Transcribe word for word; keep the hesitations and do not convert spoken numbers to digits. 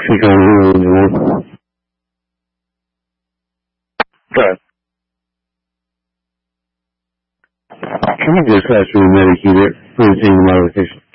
Click on here and then. Good. Can you just ask me to medicate it for the modification?